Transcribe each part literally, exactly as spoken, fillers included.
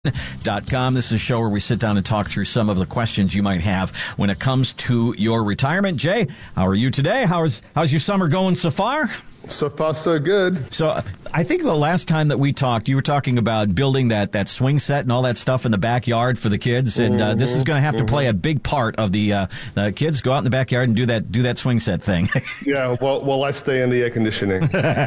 Dot com. This is a show where we sit down and talk through some of the questions you might have when it comes to your retirement. Jay, how are you today? How's how's your summer going so far? So far, so good. So I think the last time that we talked, you were talking about building that, that swing set and all that stuff in the backyard for the kids. And uh, mm-hmm, this is going to have mm-hmm. to play a big part of the, uh, the kids go out in the backyard and do that do that swing set thing. Yeah, well, well, I stay in the air conditioning.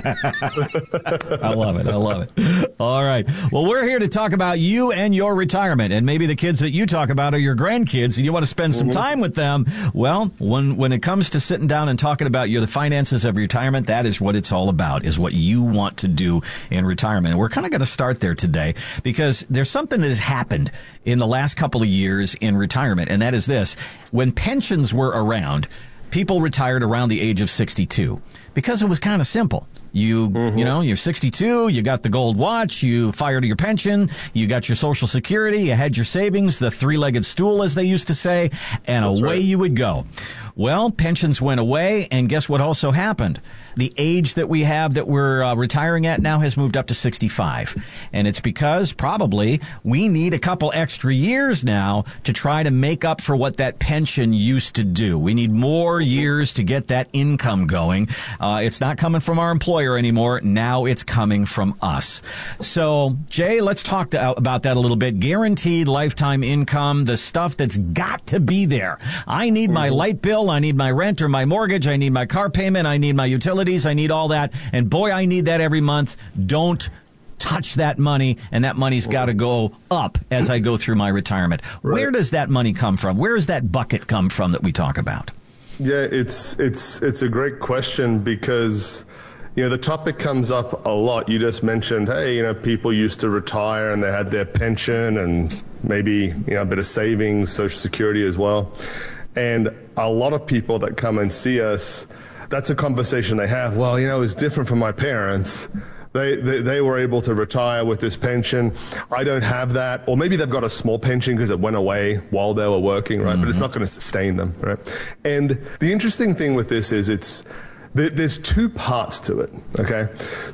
I love it. I love it. All right. Well, we're here to talk about you and your retirement. And maybe the kids that you talk about are your grandkids and you want to spend some mm-hmm. time with them. Well, when, when it comes to sitting down and talking about your the finances of retirement, that is what it's all about, is what you want to do in retirement. And we're kind of going to start there today because there's something that has happened in the last couple of years in retirement, and that is this. When pensions were around, people retired around the age of sixty-two because it was kind of simple. You, mm-hmm. you know, you're sixty-two, you got the gold watch, you fired your pension, you got your Social Security, you had your savings, the three-legged stool, as they used to say, and That's away right. you would go. Well, pensions went away, and guess what also happened? The age that we have that we're uh, retiring at now has moved up to sixty-five. And it's because probably we need a couple extra years now to try to make up for what that pension used to do. We need more years to get that income going. Uh, it's not coming from our employer anymore. Now it's coming from us. So, Jay, let's talk to, about that a little bit. Guaranteed lifetime income, the stuff that's got to be there. I need my light bill. I need my rent or my mortgage. I need my car payment. I need my utilities. I need all that. And boy, I need that every month. Don't touch that money. And that money's got to go up as I go through my retirement. Right. Where does that money come from? Where does that bucket come from that we talk about? Yeah, it's it's it's a great question because, you know, the topic comes up a lot. You just mentioned, hey, you know, people used to retire and they had their pension and maybe, you know, a bit of savings, Social Security as well. And a lot of people that come and see us, that's a conversation they have. Well, you know, it's different from my parents. They, they they were able to retire with this pension. I don't have that. Or maybe they've got a small pension because it went away while they were working, right? Mm-hmm. But it's not going to sustain them, right? And the interesting thing with this is it's there's two parts to it, okay?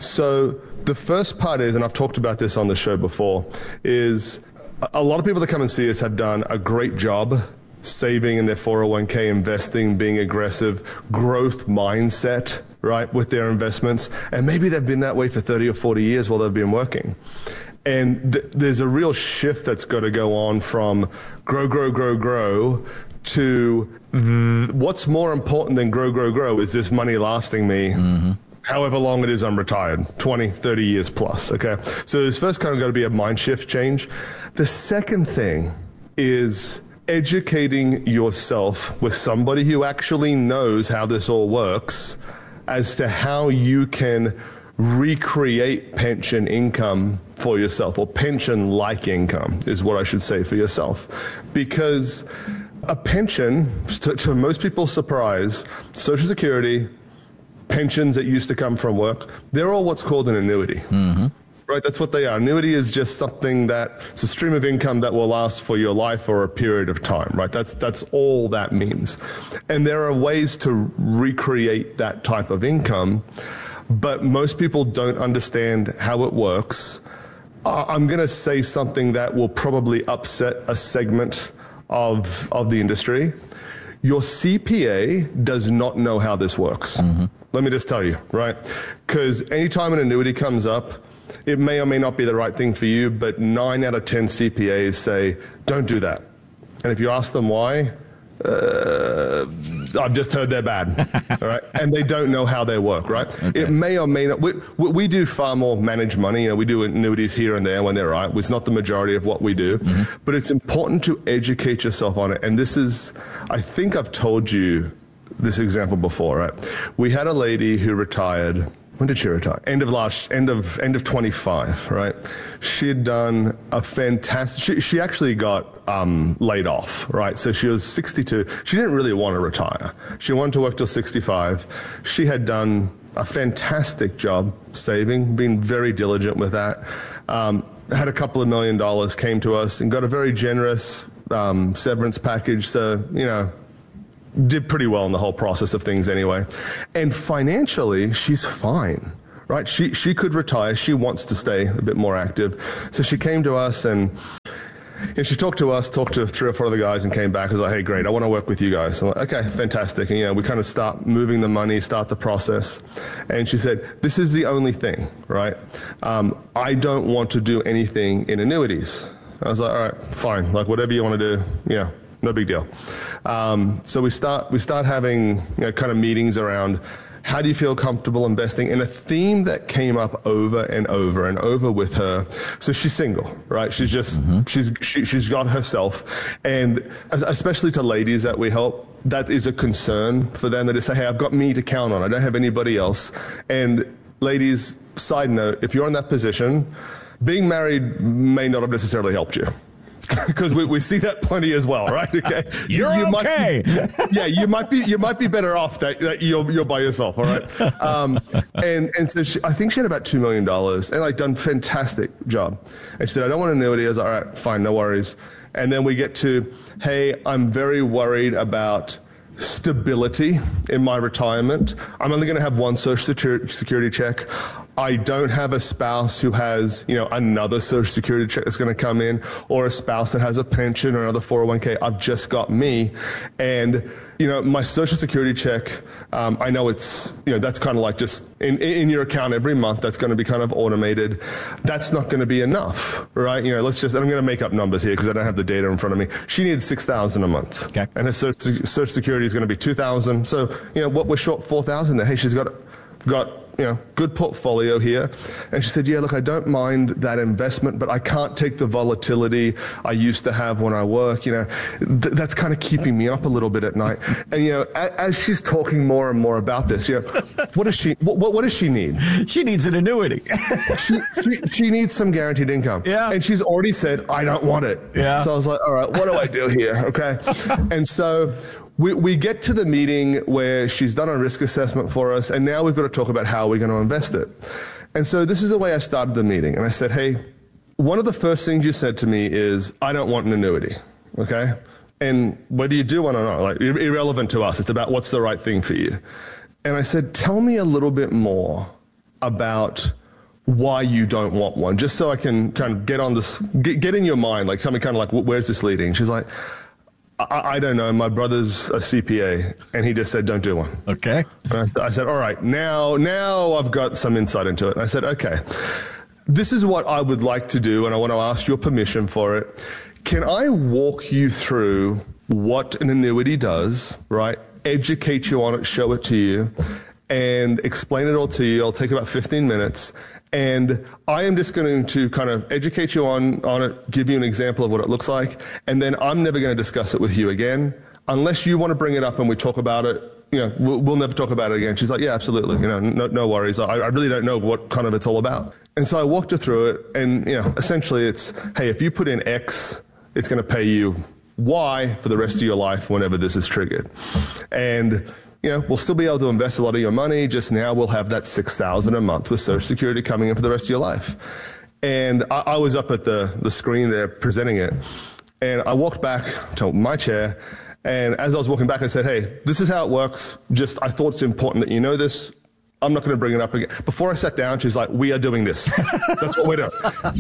So the first part is, and I've talked about this on the show before, is a lot of people that come and see us have done a great job saving in their four oh one k, investing, being aggressive, growth mindset, right, with their investments. And maybe they've been that way for thirty or forty years while they've been working. And th- there's a real shift that's got to go on from grow, grow, grow, grow to th- what's more important than grow, grow, grow? Is this money lasting me? Mm-hmm. However long it is I'm retired, twenty, thirty years plus, okay? So there's first kind of got to be a mind shift change. The second thing is educating yourself with somebody who actually knows how this all works as to how you can recreate pension income for yourself, or pension-like income is what I should say for yourself. Because a pension, to, to most people's surprise, Social Security, pensions that used to come from work, they're all what's called an annuity. Mm-hmm. Right, that's what they are. Annuity is just something that, it's a stream of income that will last for your life or a period of time, right? That's that's all that means. And there are ways to recreate that type of income, but most people don't understand how it works. Uh, I'm going to say something that will probably upset a segment of of the industry. Your C P A does not know how this works. Mm-hmm. Let me just tell you, right? Because anytime an annuity comes up, it may or may not be the right thing for you, but nine out of ten C P As say, don't do that. And if you ask them why, uh, I've just heard they're bad, all right? And they don't know how they work, right? Okay. It may or may not. We, we do far more managed money. You know, we do annuities here and there when they're right. It's not the majority of what we do. Mm-hmm. But it's important to educate yourself on it. And this is, I think I've told you this example before, right? We had a lady who retired. When did she retire? End of last, end of, end of twenty-five, right? She had done a fantastic, she, she actually got um, laid off, right? So she was sixty-two. She didn't really want to retire. She wanted to work till sixty-five. She had done a fantastic job saving, been very diligent with that. Um, had a couple of million dollars, came to us and got a very generous um, severance package. So, you know, did pretty well in the whole process of things anyway. And financially, she's fine, right? She she could retire. She wants to stay a bit more active. So she came to us and And she talked to us, talked to three or four other guys, and came back and was like, hey, great, I want to work with you guys. I'm like, okay, fantastic. And, you know, we kind of start moving the money, start the process. And she said, this is the only thing, right? Um, I don't want to do anything in annuities. I was like, all right, fine. Like, whatever you want to do, yeah, no big deal. Um, so we start, we start having, you know, kind of meetings around how do you feel comfortable investing? And a theme that came up over and over and over with her. So she's single, right? She's just, mm-hmm. she's, she, she's got herself. And especially to ladies that we help, that is a concern for them. They just say, hey, I've got me to count on. I don't have anybody else. And ladies, side note, if you're in that position, being married may not have necessarily helped you. Because we, we see that plenty as well, right? Okay, you're you okay. Might be, yeah, you might be you might be better off that, that you're you're by yourself, all right? Um, and and so she, I think she had about two million dollars and like done fantastic job. And she said, I don't want an annuity. I was like, all right, fine, no worries. And then we get to, hey, I'm very worried about stability in my retirement. I'm only going to have one social security check. I don't have a spouse who has, you know, another social security check that's going to come in, or a spouse that has a pension or another four oh one k. I've just got me. And, you know, my social security check, um, I know it's, you know, that's kind of like just in, in your account every month. That's going to be kind of automated. That's not going to be enough, right? You know, let's just, I'm going to make up numbers here because I don't have the data in front of me. She needs six thousand dollars a month. Okay. And her social, social security is going to be two thousand dollars. So, you know, what we're short four thousand dollars there. Hey, she's got, got, you know, good portfolio here. And she said, yeah, look, I don't mind that investment, but I can't take the volatility I used to have when I work. You know, th- that's kind of keeping me up a little bit at night. And, you know, as, as she's talking more and more about this, you know, what does she, what, what, what does she need? She needs an annuity. she, she, she needs some guaranteed income. Yeah. And she's already said, I don't want it. Yeah. So I was like, all right, what do I do here? Okay. And so We, we get to the meeting where she's done a risk assessment for us, and now we've got to talk about how we're going to invest it. And so this is the way I started the meeting. And I said, hey, one of the first things you said to me is, I don't want an annuity, okay? And whether you do one or not, like, irrelevant to us. It's about what's the right thing for you. And I said, tell me a little bit more about why you don't want one, just so I can kind of get on this, get, get in your mind, like tell me kind of like, where's this leading? She's like, I, I don't know. My brother's a C P A, and he just said, don't do one. Okay. And I, I said, all right, now, now I've got some insight into it. And I said, okay, this is what I would like to do, and I want to ask your permission for it. Can I walk you through what an annuity does, right? Educate you on it, show it to you, and explain it all to you. It'll take about fifteen minutes. And I am just going to kind of educate you on, on it, give you an example of what it looks like, and then I'm never going to discuss it with you again. Unless you want to bring it up and we talk about it, you know, we'll, we'll never talk about it again. She's like, yeah, absolutely. You know, no, no worries. I, I really don't know what kind of it's all about. And so I walked her through it, and, you know, essentially it's, hey, if you put in X, it's going to pay you Y for the rest of your life whenever this is triggered. And you know, we'll still be able to invest a lot of your money. Just now we'll have that six thousand dollars a month with Social Security coming in for the rest of your life. And I, I was up at the, the screen there presenting it. And I walked back to my chair. And as I was walking back, I said, hey, this is how it works. Just, I thought it's important that you know this. I'm not going to bring it up again. Before I sat down, she was like, we are doing this. That's what we're doing.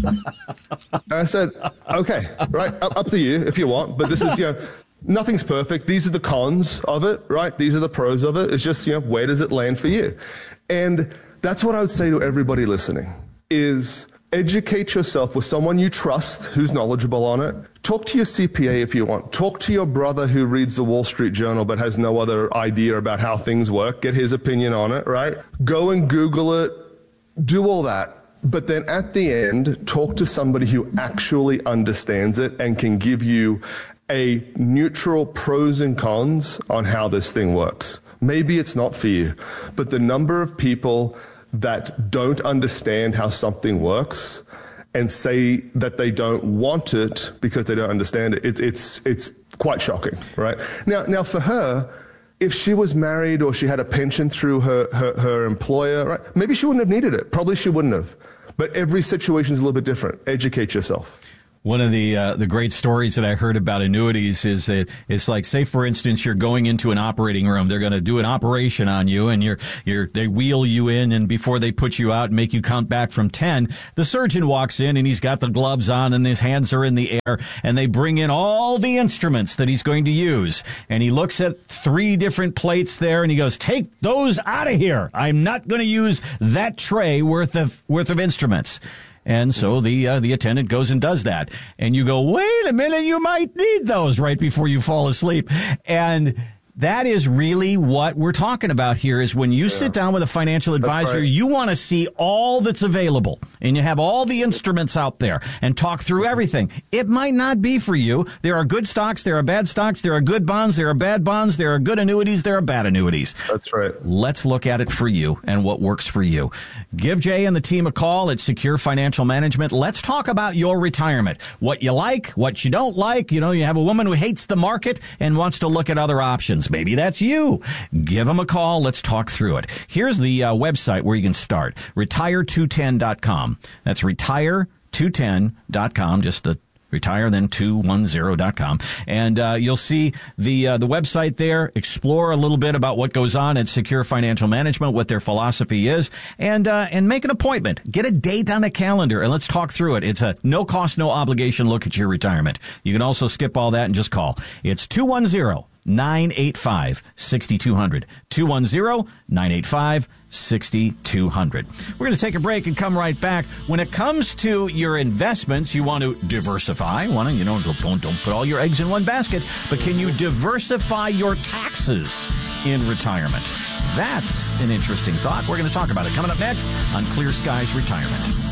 And I said, okay, right, up, up to you if you want. But this is, you know, nothing's perfect. These are the cons of it, right? These are the pros of it. It's just, you know, where does it land for you? And that's what I would say to everybody listening is educate yourself with someone you trust who's knowledgeable on it. Talk to your C P A if you want. Talk to your brother who reads the Wall Street Journal but has no other idea about how things work. Get his opinion on it, right? Go and Google it. Do all that. But then at the end, talk to somebody who actually understands it and can give you a neutral pros and cons on how this thing works. Maybe it's not for you, but the number of people that don't understand how something works and say that they don't want it because they don't understand it, it it's it's quite shocking, right? Now, now for her, if she was married or she had a pension through her, her, her employer, right, maybe she wouldn't have needed it. Probably she wouldn't have. But every situation is a little bit different. Educate yourself. One of the uh, the great stories that I heard about annuities is that it's like, say, for instance, you're going into an operating room. They're going to do an operation on you, and you're you're they wheel you in, and before they put you out and make you count back from ten, the surgeon walks in, and he's got the gloves on, and his hands are in the air, and they bring in all the instruments that he's going to use, and he looks at three different plates there, and he goes, "Take those out of here. I'm not going to use that tray worth of worth of instruments." And so the uh, the attendant goes and does that. And you go, wait a minute, you might need those right before you fall asleep. And that is really what we're talking about here, is when you yeah. sit down with a financial advisor, right. you want to see all that's available, and you have all the instruments out there and talk through everything. It might not be for you. There are good stocks, there are bad stocks, there are good bonds, there are bad bonds, there are good annuities, there are bad annuities. That's right. Let's look at it for you and what works for you. Give Jay and the team a call at Secure Financial Management. Let's talk about your retirement. What you like, what you don't like. You know, you have a woman who hates the market and wants to look at other options. Maybe that's you. Give them a call. Let's talk through it. Here's the uh, website where you can start. retire two ten dot com. That's retire two ten dot com. Just the retire, then two ten dot com. And uh, you'll see the uh, the website there. Explore a little bit about what goes on at Secure Financial Management, what their philosophy is, and uh, and make an appointment. Get a date on the calendar, and let's talk through it. It's a no-cost, no-obligation look at your retirement. You can also skip all that and just call. It's two ten, nine eight five, six two zero zero. two ten, nine eight five, six two zero zero. We're going to take a break and come right back. When it comes to your investments, you want to diversify. Want to, you know, don't, don't put all your eggs in one basket, but can you diversify your taxes in retirement? That's an interesting thought. We're going to talk about it coming up next on Clear Skies Retirement.